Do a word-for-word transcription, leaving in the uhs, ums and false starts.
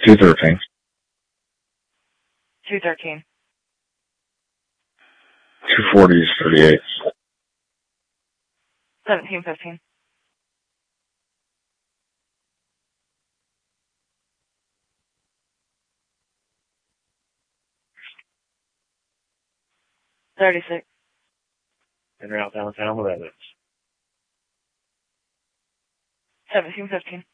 two thirteen. two thirteen. two forty is thirty-eight. seventeen fifteen. thirty-six. And route downtown with evidence. seventeen fifteen.